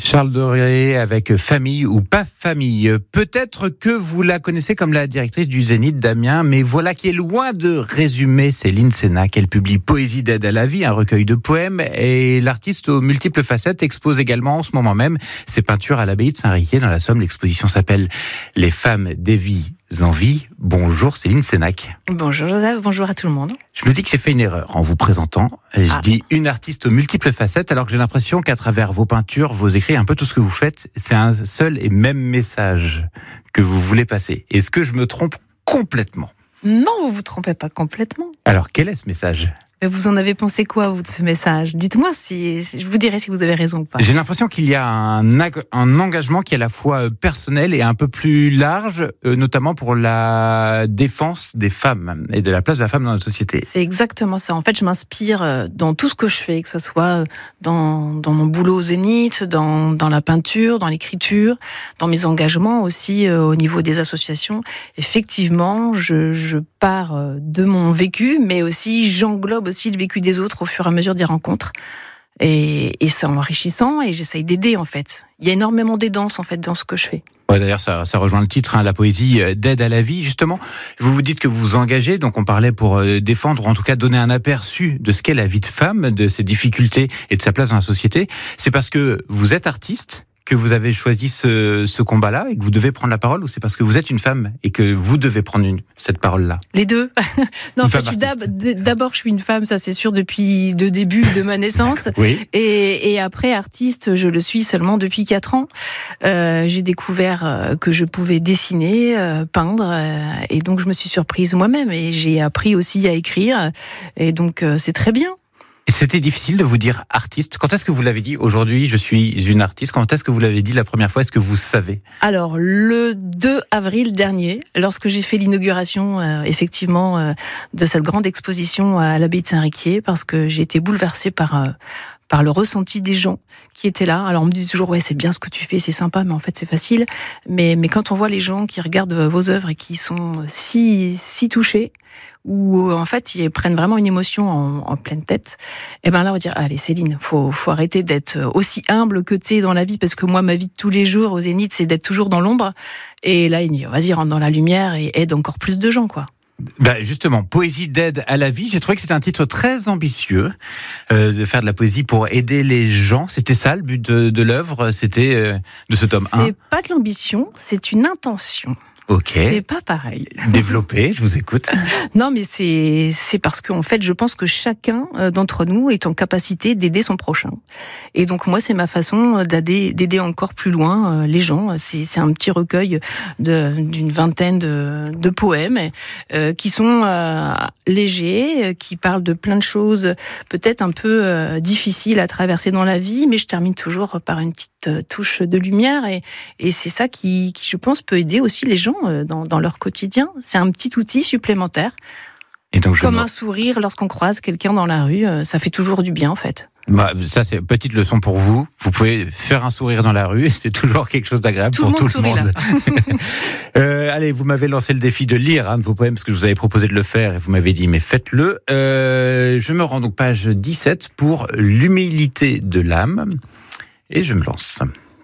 Charles Doré avec Famille ou pas famille. Peut-être que vous la connaissez comme la directrice du Zénith d'Amiens, mais voilà qui est loin de résumer Céline Sénac. Elle publie Poésie d'aide à la vie, un recueil de poèmes, et l'artiste aux multiples facettes expose également en ce moment même ses peintures à l'abbaye de Saint-Riquier dans la Somme. L'exposition s'appelle Les femmes des vies en vie. Bonjour Céline Sénac. Bonjour Joseph, bonjour à tout le monde. Je me dis que j'ai fait une erreur en vous présentant. Je dis une artiste aux multiples facettes, alors que j'ai l'impression qu'à travers vos peintures, vos écrits, un peu tout ce que vous faites, c'est un seul et même message que vous voulez passer. Est-ce que je me trompe complètement ? Non, vous vous trompez pas complètement. Alors quel est ce message ? Vous en avez pensé quoi, vous, de ce message ? Dites-moi si je vous dirai si vous avez raison ou pas. J'ai l'impression qu'il y a un engagement qui est à la fois personnel et un peu plus large, notamment pour la défense des femmes et de la place de la femme dans notre société. C'est exactement ça. En fait, je m'inspire dans tout ce que je fais, que ce soit dans mon boulot au Zénith, dans la peinture, dans l'écriture, dans mes engagements aussi au niveau des associations. Effectivement, je pars de mon vécu, mais aussi j'englobe aussi le vécu des autres au fur et à mesure des rencontres. Et c'est enrichissant et j'essaye d'aider en fait. Il y a énormément d'aidance en fait dans ce que je fais. Ouais, d'ailleurs, ça rejoint le titre, la poésie d'aide à la vie. Justement, vous dites que vous vous engagez, donc on parlait pour défendre, ou en tout cas donner un aperçu de ce qu'est la vie de femme, de ses difficultés et de sa place dans la société. C'est parce que vous êtes artiste que vous avez choisi ce combat-là et que vous devez prendre la parole, ou c'est parce que vous êtes une femme et que vous devez prendre cette parole-là ? Les deux. Non, en fait, d'abord, je suis une femme, ça c'est sûr, depuis le début de ma naissance. Oui. Et après, artiste, je le suis seulement depuis 4 ans. J'ai découvert que je pouvais dessiner, peindre, et donc je me suis surprise moi-même. Et j'ai appris aussi à écrire, et donc c'est très bien. Et c'était difficile de vous dire artiste. Quand est-ce que vous l'avez dit aujourd'hui, je suis une artiste ? Quand est-ce que vous l'avez dit la première fois ? Est-ce que vous savez ? Alors, le 2 avril dernier, lorsque j'ai fait l'inauguration, effectivement, de cette grande exposition à l'abbaye de Saint-Riquier, parce que j'ai été bouleversée par le ressenti des gens qui étaient là. Alors on me dit toujours ouais, c'est bien ce que tu fais, c'est sympa, mais en fait c'est facile. Mais quand on voit les gens qui regardent vos œuvres et qui sont si touchés, où en fait ils prennent vraiment une émotion en pleine tête, et ben là on va dire allez Céline, faut arrêter d'être aussi humble que tu es dans la vie, parce que moi ma vie de tous les jours au Zénith c'est d'être toujours dans l'ombre. Et là il dit vas-y, rentre dans la lumière et aide encore plus de gens, quoi. Justement, Poésie d'aide à la vie, j'ai trouvé que c'était un titre très ambitieux, de faire de la poésie pour aider les gens. C'était ça le but de l'œuvre, c'était de ce tome 1. C'est pas de l'ambition, c'est une intention. Ok. C'est pas pareil. Développé, je vous écoute. Non, mais c'est parce qu'en fait, je pense que chacun d'entre nous est en capacité d'aider son prochain. Et donc moi, c'est ma façon d'aider encore plus loin les gens. C'est un petit recueil d'une vingtaine de poèmes qui sont légers, qui parlent de plein de choses peut-être un peu difficiles à traverser dans la vie, mais je termine toujours par une petite touche de lumière, et c'est ça qui, je pense, peut aider aussi les gens dans leur quotidien. C'est un petit outil supplémentaire. Et donc, comme un sourire lorsqu'on croise quelqu'un dans la rue, ça fait toujours du bien en fait. Ça, c'est une petite leçon pour vous. Vous pouvez faire un sourire dans la rue, c'est toujours quelque chose d'agréable pour tout le monde. Allez, vous m'avez lancé le défi de lire un de vos poèmes, parce que je vous avais proposé de le faire et vous m'avez dit mais faites-le. Je me rends donc page 17 pour l'humilité de l'âme et je me lance.